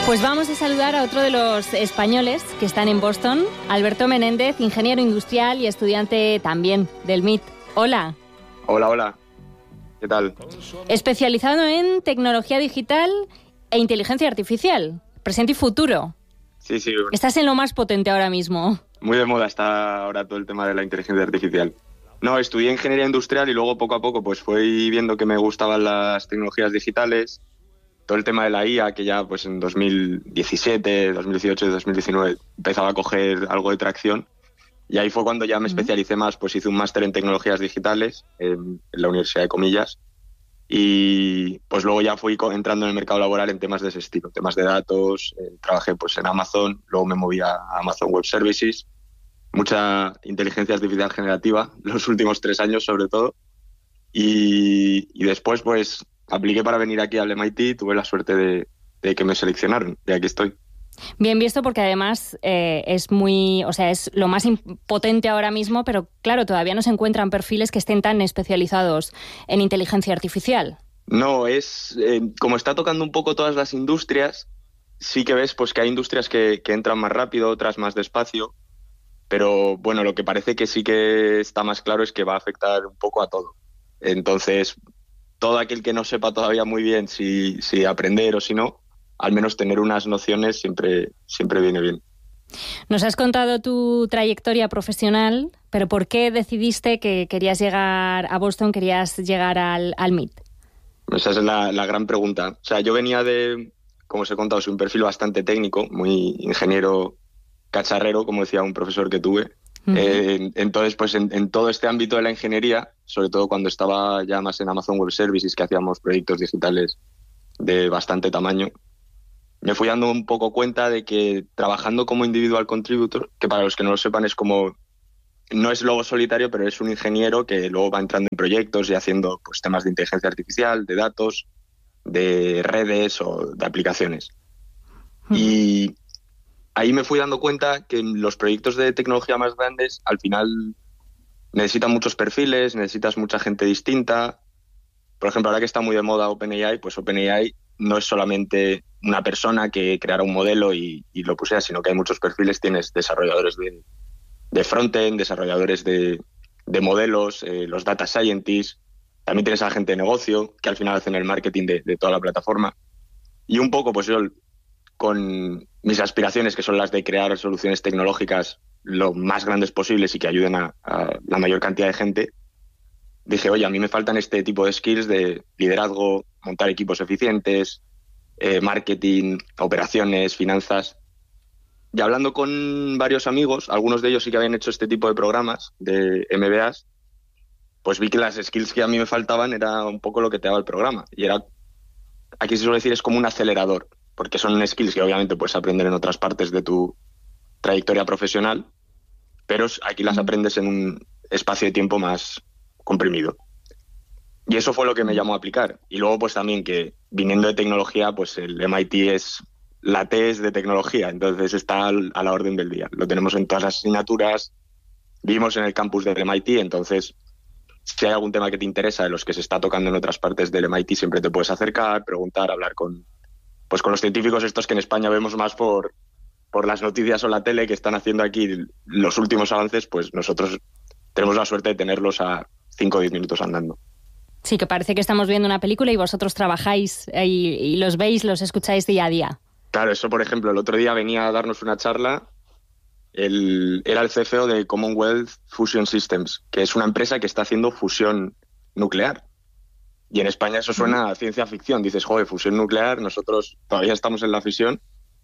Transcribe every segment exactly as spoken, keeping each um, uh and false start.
Pues vamos a saludar a otro de los españoles que están en Boston, Alberto Menéndez, ingeniero industrial y estudiante también del M I T. Hola. Hola, hola. ¿Qué tal? Especializado en tecnología digital e inteligencia artificial, presente y futuro. Sí, sí. Estás en lo más potente ahora mismo. Muy de moda está ahora todo el tema de la inteligencia artificial. No, estudié ingeniería industrial y luego poco a poco pues fui viendo que me gustaban las tecnologías digitales, todo el tema de la I A, que ya pues en dos mil diecisiete, dos mil dieciocho y dos mil diecinueve empezaba a coger algo de tracción. Y ahí fue cuando ya me especialicé más, pues hice un máster en tecnologías digitales en, en la Universidad de Comillas. Y pues luego ya fui entrando en el mercado laboral en temas de ese estilo, temas de datos. Eh, trabajé pues en Amazon, luego me moví a Amazon Web Services, mucha inteligencia artificial generativa, los últimos tres años sobre todo. Y, y después pues apliqué para venir aquí al M I T, tuve la suerte de, de que me seleccionaron, y aquí estoy. Bien visto, porque además eh, es muy, o sea, es lo más potente ahora mismo, pero claro, todavía no se encuentran perfiles que estén tan especializados en inteligencia artificial. No, es eh, como está tocando un poco todas las industrias, sí que ves pues que hay industrias que, que entran más rápido, otras más despacio, pero bueno, lo que parece que sí que está más claro es que va a afectar un poco a todo. Entonces, todo aquel que no sepa todavía muy bien si, si aprender o si no, al menos tener unas nociones siempre, siempre viene bien. Nos has contado tu trayectoria profesional, pero ¿por qué decidiste que querías llegar a Boston, querías llegar al, al M I T? Esa es la, la gran pregunta. O sea, yo venía de, como os he contado, soy un perfil bastante técnico, muy ingeniero cacharrero, como decía un profesor que tuve. Uh-huh. Eh, entonces, pues en, en todo este ámbito de la ingeniería, sobre todo cuando estaba ya más en Amazon Web Services, que hacíamos proyectos digitales de bastante tamaño, me fui dando un poco cuenta de que trabajando como individual contributor, que para los que no lo sepan es como, no es lobo solitario, pero es un ingeniero que luego va entrando en proyectos y haciendo pues temas de inteligencia artificial, de datos, de redes o de aplicaciones. Uh-huh. Y ahí me fui dando cuenta que los proyectos de tecnología más grandes al final necesitan muchos perfiles, necesitas mucha gente distinta. Por ejemplo, ahora que está muy de moda OpenAI, pues OpenAI no es solamente una persona que creara un modelo y, y lo pusiera, sino que hay muchos perfiles. Tienes desarrolladores de, de frontend, desarrolladores de, de modelos, eh, los data scientists, también tienes a gente de negocio que al final hacen el marketing de, de toda la plataforma. Y un poco, pues yo, con mis aspiraciones, que son las de crear soluciones tecnológicas lo más grandes posibles y que ayuden a, a la mayor cantidad de gente, dije, oye, a mí me faltan este tipo de skills de liderazgo, montar equipos eficientes, eh, marketing, operaciones, finanzas. Y hablando con varios amigos, algunos de ellos sí que habían hecho este tipo de programas de M B As, pues vi que las skills que a mí me faltaban era un poco lo que te daba el programa. Y era, aquí se suele decir, es como un acelerador, porque son skills que obviamente puedes aprender en otras partes de tu trayectoria profesional, pero aquí las aprendes en un espacio de tiempo más comprimido. Y eso fue lo que me llamó a aplicar. Y luego pues también que viniendo de tecnología, pues el M I T es la T E S de tecnología, entonces está a la orden del día. Lo tenemos en todas las asignaturas, vivimos en el campus del M I T, entonces si hay algún tema que te interesa de los que se está tocando en otras partes del M I T, siempre te puedes acercar, preguntar, hablar con, pues con los científicos estos que en España vemos más por, por las noticias o la tele, que están haciendo aquí los últimos avances, pues nosotros tenemos la suerte de tenerlos a cinco o diez minutos andando. Sí, que parece que estamos viendo una película y vosotros trabajáis y, y los veis, los escucháis día a día. Claro, eso por ejemplo, el otro día venía a darnos una charla, el, era el C F O de Commonwealth Fusion Systems, que es una empresa que está haciendo fusión nuclear. Y en España eso suena a ciencia ficción. Dices, joder, fusión nuclear, nosotros todavía estamos en la fisión.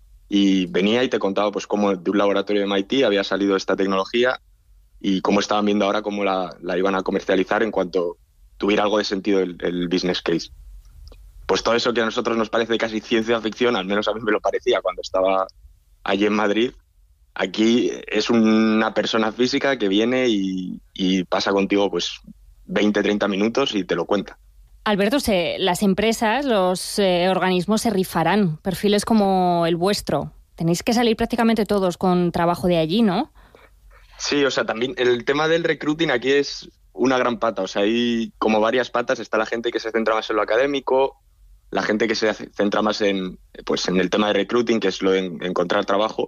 Y venía y te contaba pues cómo de un laboratorio de M I T había salido esta tecnología y cómo estaban viendo ahora cómo la, la iban a comercializar en cuanto tuviera algo de sentido el, el business case. Pues todo eso que a nosotros nos parece casi ciencia ficción, al menos a mí me lo parecía cuando estaba allí en Madrid, aquí es una persona física que viene y, y pasa contigo pues veinte, treinta minutos y te lo cuenta. Alberto, se, las empresas, los eh, organismos se rifarán, perfiles como el vuestro. Tenéis que salir prácticamente todos con trabajo de allí, ¿no? Sí, o sea, también el tema del recruiting aquí es una gran pata. O sea, hay como varias patas. Está la gente que se centra más en lo académico, la gente que se centra más en, pues, en el tema de recruiting, que es lo de encontrar trabajo.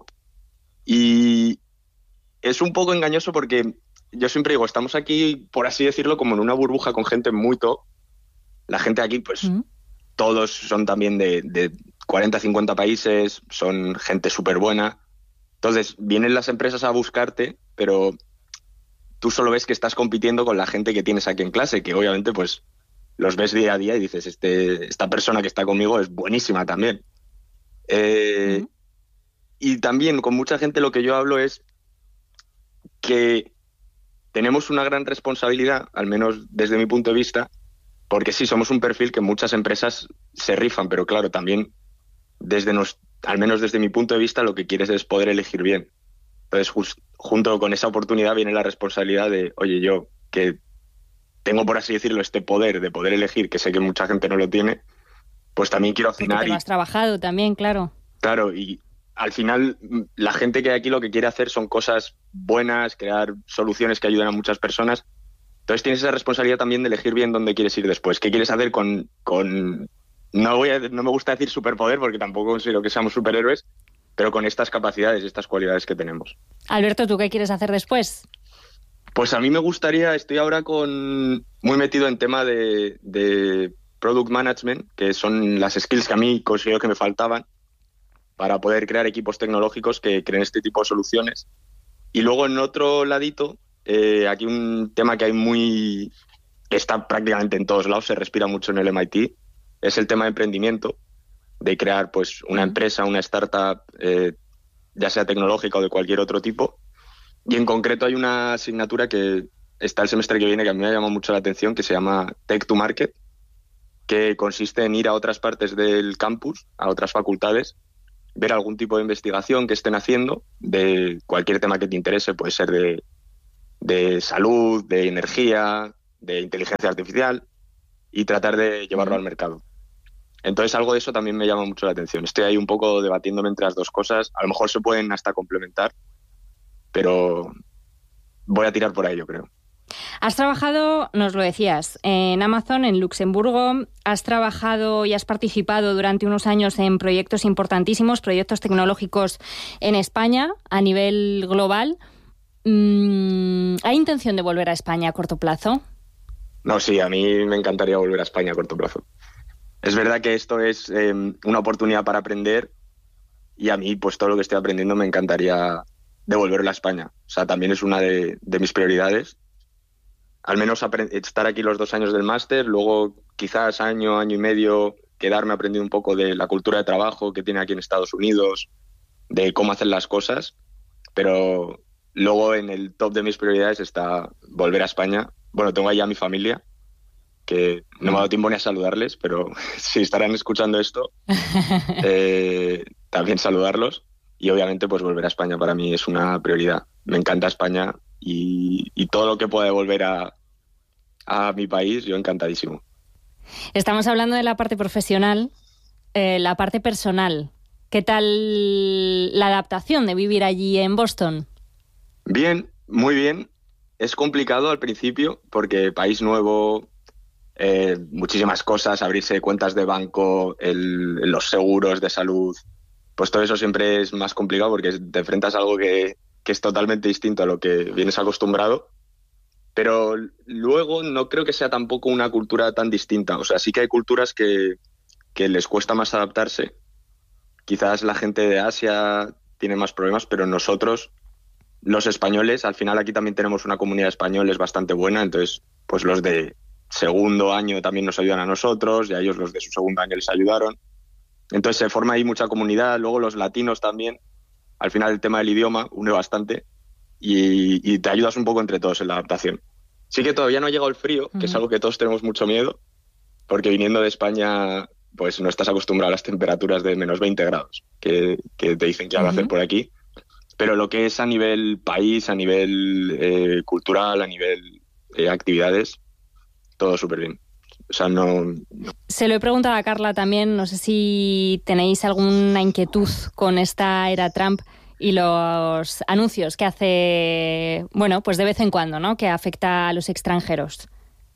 Y es un poco engañoso porque yo siempre digo, estamos aquí, por así decirlo, como en una burbuja con gente muy top. La gente aquí, pues, mm. todos son también de, de cuarenta, cincuenta países, son gente súper buena. Entonces, vienen las empresas a buscarte, pero tú solo ves que estás compitiendo con la gente que tienes aquí en clase, que obviamente, pues, los ves día a día y dices, este, esta persona que está conmigo es buenísima también. Eh, uh-huh. Y también con mucha gente lo que yo hablo es que tenemos una gran responsabilidad, al menos desde mi punto de vista, porque sí, somos un perfil que muchas empresas se rifan, pero claro, también, desde nos, al menos desde mi punto de vista, lo que quieres es poder elegir bien. Entonces, just, junto con esa oportunidad viene la responsabilidad de, oye, yo que tengo, por así decirlo, este poder de poder elegir, que sé que mucha gente no lo tiene, pues también quiero afinar. Porque te lo has y, trabajado también, claro. Claro, y al final la gente que hay aquí lo que quiere hacer son cosas buenas, crear soluciones que ayuden a muchas personas. Entonces tienes esa responsabilidad también de elegir bien dónde quieres ir después. ¿Qué quieres hacer con...? con no, voy a, no me gusta decir superpoder porque tampoco considero que seamos superhéroes, pero con estas capacidades, estas cualidades que tenemos. Alberto, ¿tú qué quieres hacer después? Pues a mí me gustaría, estoy ahora con muy metido en tema de, de product management, que son las skills que a mí considero que me faltaban para poder crear equipos tecnológicos que creen este tipo de soluciones. Y luego en otro ladito, eh, aquí un tema que hay muy, que está prácticamente en todos lados, se respira mucho en el M I T, es el tema de emprendimiento, de crear pues una empresa, una startup, eh, ya sea tecnológica o de cualquier otro tipo. Y en concreto hay una asignatura que está el semestre que viene que a mí me ha llamado mucho la atención, que se llama Tech to Market, que consiste en ir a otras partes del campus, a otras facultades, ver algún tipo de investigación que estén haciendo de cualquier tema que te interese, puede ser de, de salud, de energía, de inteligencia artificial, y tratar de llevarlo al mercado. Entonces algo de eso también me llama mucho la atención. Estoy ahí un poco debatiéndome entre las dos cosas, a lo mejor se pueden hasta complementar, pero voy a tirar por ahí, yo creo. Has trabajado, nos lo decías, en Amazon, en Luxemburgo. Has trabajado y has participado durante unos años en proyectos importantísimos, proyectos tecnológicos en España a nivel global. ¿Hay intención de volver a España a corto plazo? No, sí, a mí me encantaría volver a España a corto plazo. Es verdad que esto es eh, una oportunidad para aprender y a mí, pues todo lo que estoy aprendiendo me encantaría devolverlo a España. O sea, también es una de, de mis prioridades. Al menos aprend- estar aquí los dos años del máster, luego quizás año, año y medio quedarme aprendiendo un poco de la cultura de trabajo que tiene aquí en Estados Unidos, de cómo hacer las cosas, pero luego en el top de mis prioridades está volver a España. Bueno, tengo ahí a mi familia, que no me ha dado tiempo ni a saludarles, pero si estarán escuchando esto, eh, también saludarlos. Y obviamente pues volver a España para mí es una prioridad. Me encanta España y, y todo lo que pueda devolver a, a mi país, yo encantadísimo. Estamos hablando de la parte profesional, eh, la parte personal. ¿Qué tal la adaptación de vivir allí en Boston? Bien, muy bien. Es complicado al principio porque país nuevo, eh, muchísimas cosas, abrirse cuentas de banco, el, los seguros de salud, pues todo eso siempre es más complicado porque te enfrentas a algo que, que es totalmente distinto a lo que vienes acostumbrado. Pero luego no creo que sea tampoco una cultura tan distinta. O sea, sí que hay culturas que, que les cuesta más adaptarse. Quizás la gente de Asia tiene más problemas, pero nosotros, los españoles, al final aquí también tenemos una comunidad de españoles bastante buena, entonces pues los de segundo año también nos ayudan a nosotros y a ellos los de su segundo año les ayudaron. Entonces se forma ahí mucha comunidad, luego los latinos también. Al final el tema del idioma une bastante y, y te ayudas un poco entre todos en la adaptación. Sí que todavía no ha llegado el frío, que uh-huh. es algo que todos tenemos mucho miedo, porque viniendo de España pues no estás acostumbrado a las temperaturas de menos veinte grados que, que te dicen que uh-huh. va a hacer por aquí. Pero lo que es a nivel país, a nivel eh, cultural, a nivel eh, actividades, todo súper bien. O sea, no, no. Se lo he preguntado a Carla también, no sé si tenéis alguna inquietud con esta era Trump y los anuncios que hace, bueno, pues de vez en cuando, ¿no? Que afecta a los extranjeros.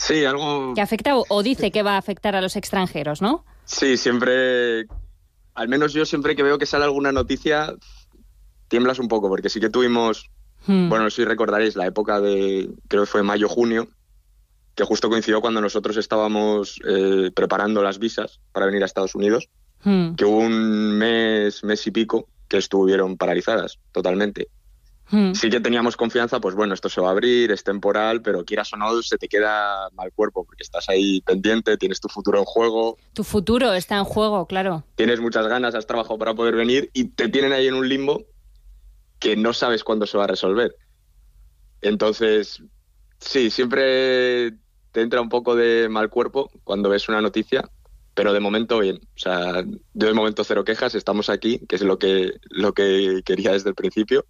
Sí, algo... Que afecta o, o dice que va a afectar a los extranjeros, ¿no? Sí, siempre... Al menos yo siempre que veo que sale alguna noticia, tiemblas un poco, porque sí que tuvimos... Hmm. Bueno, no sé si recordaréis la época de... Creo que fue mayo-junio, que justo coincidió cuando nosotros estábamos eh, preparando las visas para venir a Estados Unidos, hmm. que hubo un mes, mes y pico que estuvieron paralizadas totalmente. Hmm. Sí que teníamos confianza, pues bueno, esto se va a abrir, es temporal, pero quieras o no, se te queda mal cuerpo, porque estás ahí pendiente, tienes tu futuro en juego. Tu futuro está en juego, claro. Tienes muchas ganas, has trabajado para poder venir y te tienen ahí en un limbo que no sabes cuándo se va a resolver. Entonces, sí, siempre te entra un poco de mal cuerpo cuando ves una noticia, pero de momento bien. O sea, yo de momento cero quejas, estamos aquí, que es lo que, lo que quería desde el principio.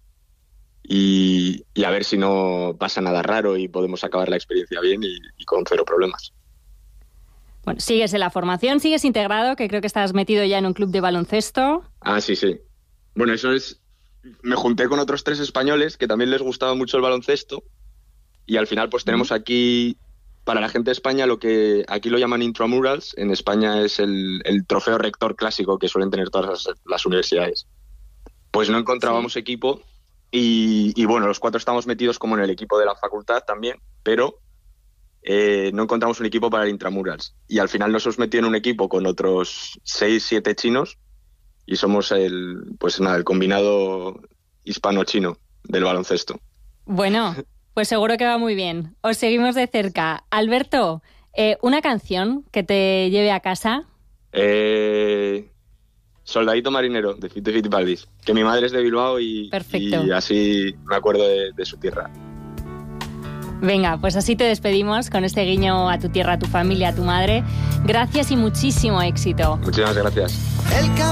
Y, y a ver si no pasa nada raro y podemos acabar la experiencia bien y, y con cero problemas. Bueno, sigues en la formación, sigues integrado, que creo que estás metido ya en un club de baloncesto. Ah, sí, sí. Bueno, eso es... Me junté con otros tres españoles que también les gustaba mucho el baloncesto y al final pues tenemos aquí, para la gente de España, lo que aquí lo llaman intramurals, en España es el, el trofeo rector clásico que suelen tener todas las, las universidades. Pues no encontrábamos sí. equipo y, y bueno, los cuatro estamos metidos como en el equipo de la facultad también, pero eh, no encontramos un equipo para el intramurals y al final nos hemos metido en un equipo con otros seis, siete chinos. Y somos el, pues nada, el combinado hispano-chino del baloncesto. Bueno, pues seguro que va muy bien. Os seguimos de cerca. Alberto, eh, ¿una canción que te lleve a casa? Eh, Soldadito Marinero, de Fito y Fitipaldis. Que mi madre es de Bilbao y, y así me acuerdo de, de su tierra. Venga, pues así te despedimos con este guiño a tu tierra, a tu familia, a tu madre. Gracias y muchísimo éxito. Muchísimas gracias. El